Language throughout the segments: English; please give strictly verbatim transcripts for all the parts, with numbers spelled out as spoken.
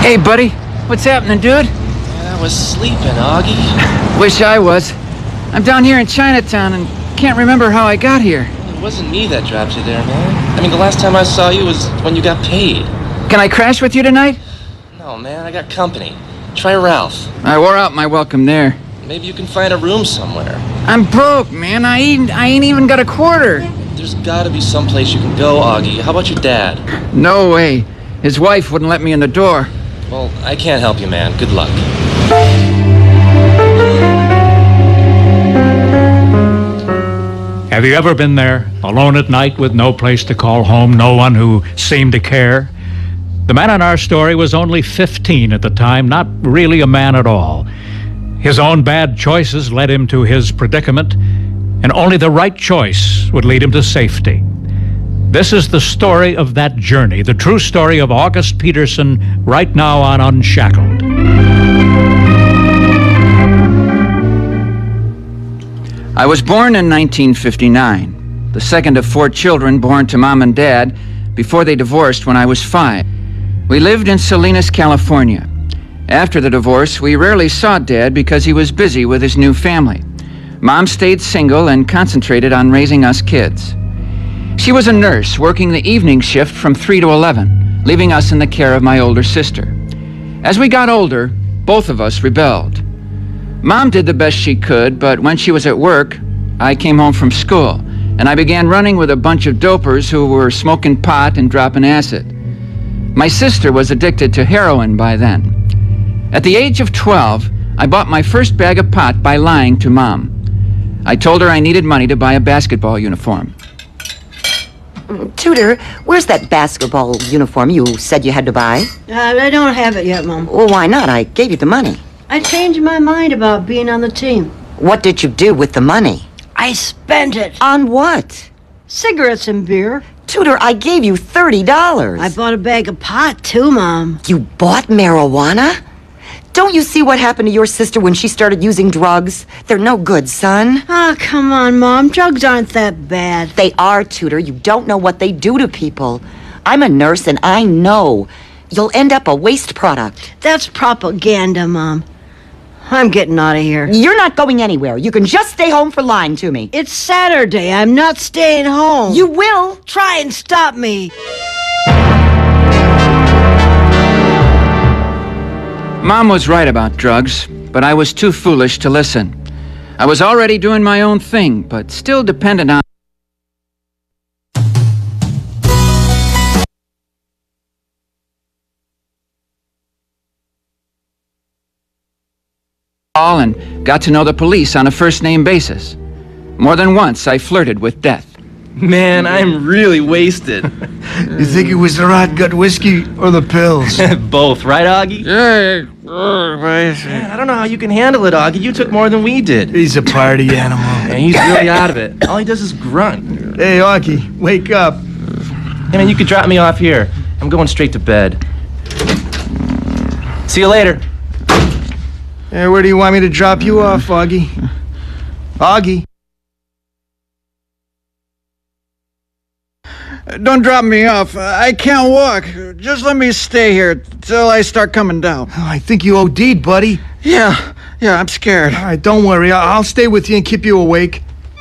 Hey, buddy. What's happening, dude? Man, I was sleeping, Augie. Wish I was. I'm down here in Chinatown and can't remember how I got here. Well, it wasn't me that dropped you there, man. I mean, the last time I saw you was when you got paid. Can I crash with you tonight? No, man, I got company. Try Ralph. I wore out my welcome there. Maybe you can find a room somewhere. I'm broke, man. I ain't, I ain't even got a quarter. There's gotta be someplace you can go, Augie. How about your dad? No way. His wife wouldn't let me in the door. Well, I can't help you, man. Good luck. Have you ever been there, alone at night with no place to call home, no one who seemed to care? The man in our story was only fifteen at the time, not really a man at all. His own bad choices led him to his predicament, and only the right choice would lead him to safety. This is the story of that journey, the true story of August Peterson, right now on Unshackled. I was born in nineteen fifty-nine, the second of four children born to mom and dad before they divorced when I was five. We lived in Salinas, California. After the divorce, we rarely saw Dad because he was busy with his new family. Mom stayed single and concentrated on raising us kids. She was a nurse working the evening shift from three to eleven, leaving us in the care of my older sister. As we got older, both of us rebelled. Mom did the best she could, but when she was at work, I came home from school, and I began running with a bunch of dopers who were smoking pot and dropping acid. My sister was addicted to heroin by then. At the age of twelve, I bought my first bag of pot by lying to Mom. I told her I needed money to buy a basketball uniform. Tudor, where's that basketball uniform you said you had to buy? Uh, I don't have it yet, Mom. Well, why not? I gave you the money. I changed my mind about being on the team. What did you do with the money? I spent it. On what? Cigarettes and beer. Tudor, I gave you thirty dollars. I bought a bag of pot, too, Mom. You bought marijuana? Don't you see what happened to your sister when she started using drugs? They're no good, son. Oh, come on, Mom. Drugs aren't that bad. They are, Tudor. You don't know what they do to people. I'm a nurse, and I know. You'll end up a waste product. That's propaganda, Mom. I'm getting out of here. You're not going anywhere. You can just stay home for lying to me. It's Saturday. I'm not staying home. You will. Try and stop me. Mom was right about drugs, but I was too foolish to listen. I was already doing my own thing, but still dependent on all and got to know the police on a first-name basis. More than once, I flirted with death. Man, I'm really wasted. You think it was the rot gut whiskey or the pills? Both, right, Augie? Yeah. Man, I don't know how you can handle it, Augie. You took more than we did. He's a party animal. And he's really out of it. All he does is grunt. Hey, Augie, wake up. Hey, man, you could drop me off here. I'm going straight to bed. See you later. Hey, where do you want me to drop you off, Augie? Augie? Don't drop me off. I can't walk. Just let me stay here till I start coming down. Oh, I think you O D'd, buddy. Yeah, yeah, I'm scared. All right, don't worry. I- I'll stay with you and keep you awake.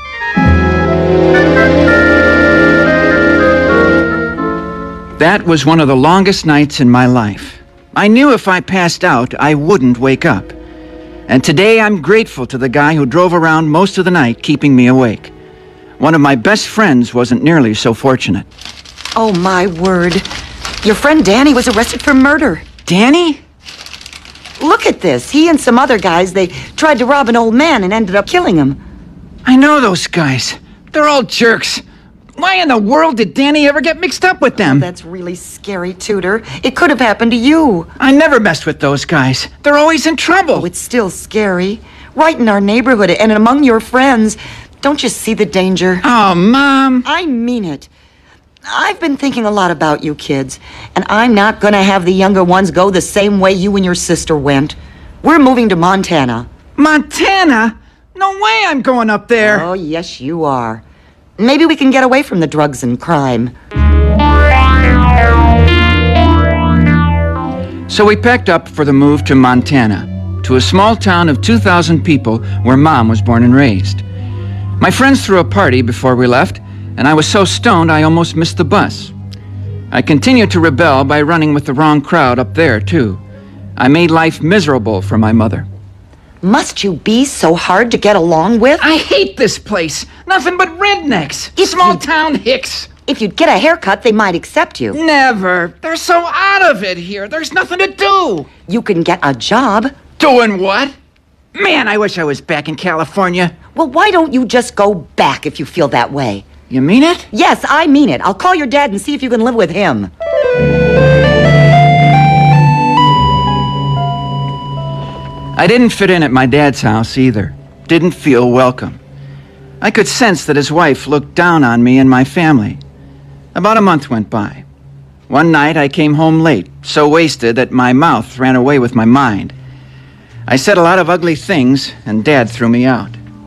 That was one of the longest nights in my life. I knew if I passed out, I wouldn't wake up. And today I'm grateful to the guy who drove around most of the night keeping me awake. One of my best friends wasn't nearly so fortunate. Oh, my word. Your friend Danny was arrested for murder. Danny? Look at this. He and some other guys, they tried to rob an old man and ended up killing him. I know those guys. They're all jerks. Why in the world did Danny ever get mixed up with them? That's really scary, Tudor. It could have happened to you. I never messed with those guys. They're always in trouble. Oh, it's still scary. Right in our neighborhood and among your friends. Don't you see the danger? Oh, Mom. I mean it. I've been thinking a lot about you kids, and I'm not going to have the younger ones go the same way you and your sister went. We're moving to Montana. Montana? No way I'm going up there. Oh, yes, you are. Maybe we can get away from the drugs and crime. So we packed up for the move to Montana, to a small town of two thousand people where Mom was born and raised. My friends threw a party before we left, and I was so stoned I almost missed the bus. I continued to rebel by running with the wrong crowd up there, too. I made life miserable for my mother. Must you be so hard to get along with? I hate this place. Nothing but rednecks. If Small you- town hicks. If you'd get a haircut, they might accept you. Never. They're so out of it here. There's nothing to do. You can get a job. Doing what? Man, I wish I was back in California. Well, why don't you just go back if you feel that way? You mean it? Yes, I mean it. I'll call your dad and see if you can live with him. I didn't fit in at my dad's house either. Didn't feel welcome. I could sense that his wife looked down on me and my family. About a month went by. One night I came home late, so wasted that my mouth ran away with my mind. I said a lot of ugly things, and Dad threw me out.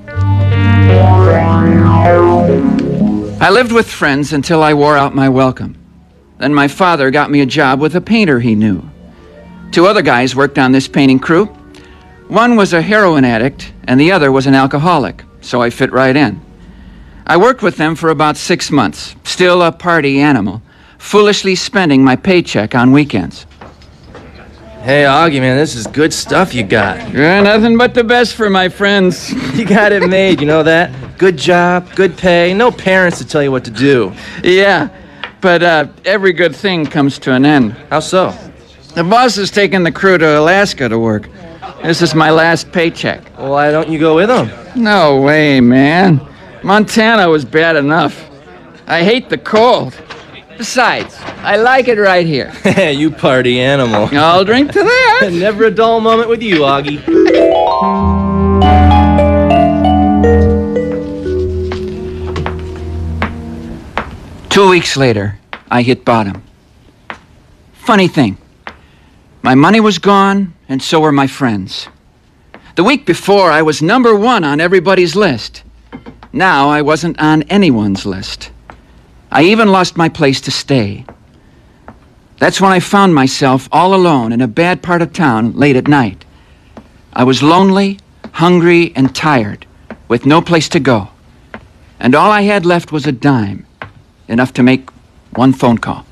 I lived with friends until I wore out my welcome. Then my father got me a job with a painter he knew. Two other guys worked on this painting crew. One was a heroin addict, and the other was an alcoholic, so I fit right in. I worked with them for about six months, still a party animal, foolishly spending my paycheck on weekends. Hey, Augie, man, this is good stuff you got. Yeah, nothing but the best for my friends. You got it made, you know that? Good job, good pay, no parents to tell you what to do. Yeah, but uh, every good thing comes to an end. How so? The boss is taking the crew to Alaska to work. This is my last paycheck. Well, why don't you go with them? No way, man. Montana was bad enough. I hate the cold. Besides, I like it right here. You party animal. I'll drink to that. Never a dull moment with you, Augie. Two weeks later, I hit bottom. Funny thing, my money was gone, and so were my friends. The week before, I was number one on everybody's list. Now I wasn't on anyone's list. I even lost my place to stay. That's when I found myself all alone in a bad part of town late at night. I was lonely, hungry, and tired, with no place to go. And all I had left was a dime, enough to make one phone call.